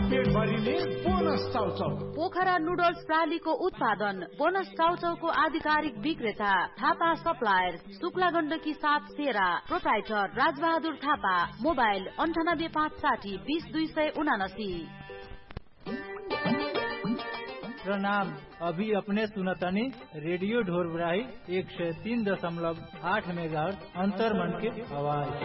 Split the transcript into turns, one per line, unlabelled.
पेट भरिने बोनस चाउचाउ।
पोखरा नुडल्स प्रालीको उत्पादन बोनस चाउचाउको आधिकारिक विक्रेता थापा सप्लायर्स, शुक्ला गण्डकी 7 सेरा, प्रोप्राइटर राजबहादुर थापा। मोबाइल 9856020279।
प्रणाम। अभी अपने सुनतनी रेडियो ढोरबराही 103.8 मेगाहर्ट्ज अंतर्मन के आवाज।